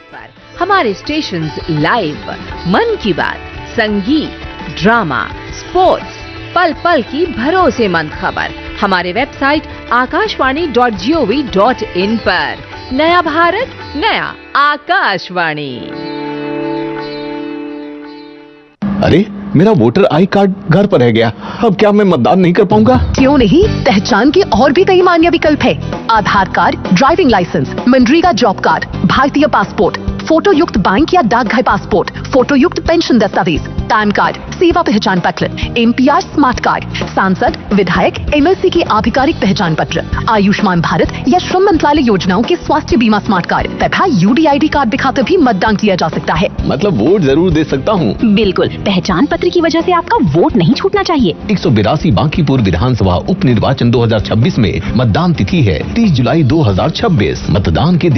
पर हमारे stations live, मन की बात, संगीत, ड्रामा, स्पोर्ट्स, पल पल की भरोसेमंद खबर हमारे वेबसाइट akashvani.gov.in पर। नया भारत, नया आकाशवाणी। अरे, मेरा वोटर आई कार्ड घर पर रह गया। अब क्या मैं मतदान नहीं कर पाऊंगा? क्यों नहीं, पहचान के और भी कई मान्य विकल्प है। आधार card, driving licence, MNREGA job card, भारतीय पासपोर्ट, फोटो युक्त बैंक या डाकघर पासपोर्ट, फोटो युक्त पेंशन दस्तावेज, पैन कार्ड, सेवा पहचान पत्र, एनपीआर स्मार्ट कार्ड, सांसद, विधायक, एमएलसी की आधिकारिक पहचान पत्र, आयुष्मान भारत या श्रम मंत्रालय योजनाओं के स्वास्थ्य बीमा स्मार्ट कार्ड तथा यूडीआईडी कार्ड दिखाकर भी मतदान किया जा सकता है। मतलब वोट जरूर दे सकता हूँ? बिल्कुल, पहचान पत्र की वजह से आपका वोट नहीं छूटना चाहिए। 182 बांकीपुर विधानसभा उप निर्वाचन 2026 में मतदान तिथि है 30 जुलाई 2026। मतदान के